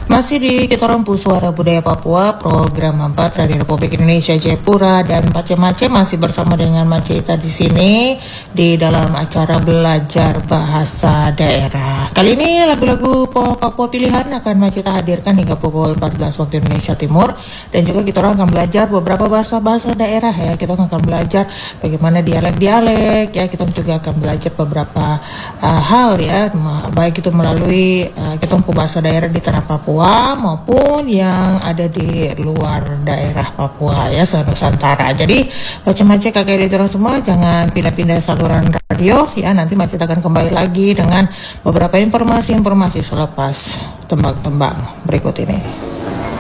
Masih di Kita Rampu Suara Budaya Papua, program 4 Radio Republik Indonesia Jayapura, dan Mace masih bersama dengan Maceta di sini di dalam acara belajar bahasa daerah. Kali ini lagu-lagu Papua pilihan akan Maceta hadirkan hingga pukul 14 waktu Indonesia Timur, dan juga kita orang akan belajar beberapa bahasa daerah ya. Kita akan belajar bagaimana dialek-dialek ya. Kita juga akan belajar beberapa hal ya, baik itu melalui kita bahasa daerah di tanah Papua maupun yang ada di luar daerah Papua ya, se-Nusantara. Jadi macam-macam kakek editor semua jangan pindah-pindah saluran radio ya. Nanti Macet akan kembali lagi dengan beberapa informasi selepas tembang-tembang berikut ini.